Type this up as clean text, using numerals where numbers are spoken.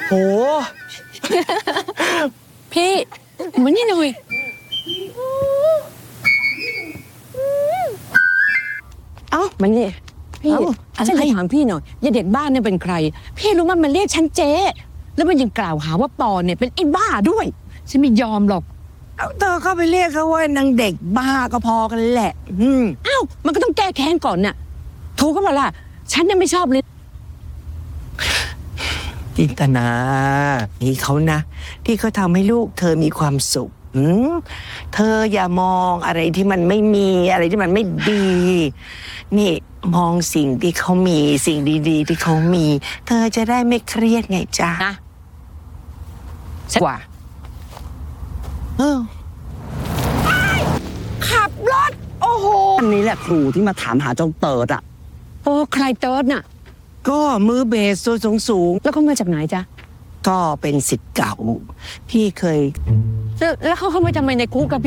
โหพี่มานี่หน่อยเอ้ามานี่พี่ฉันจะถามพี่หน่อยยายเด็กบ้านเนี่ยเป็นใครพี่รู้มันเรียกฉันเจ๊แล้วมันยังกล่าวหาว่าปอเนี่ยเป็นไอ้บ้าด้วยฉันไม่ยอมหรอกเธอเข้าไปเรียกเขาว่านางเด็กบ้าก็พอกันแหละอ้าวมันก็ต้องแก้แค้นก่อนน่ะถูกก็เปล่าล่ะฉันเนี่ยไม่ชอบเลยจินตนานี่เขานะที่เขาทำให้ลูกเธอมีความสุขเธออย่ามองอะไรที่มันไม่มีอะไรที่มันไม่ดีนี่มองสิ่งที่เขามีสิ่งดีๆที่เขามีเธอจะได้ไม่เครียดไงจ๊ะนะกว่าขับรถโอ้โหอันนี้แหละครูที่มาถามหาเจ้าเติร์ดอ่ะโอ้ใครเติร์ดน่ะก็มือเบสตัวสูงแล้วเขามาจากไหนจ๊ะก็เป็นศิษย์เก่าพี่เคยแล้วเขาเข้ามาทำไมในคุกกับ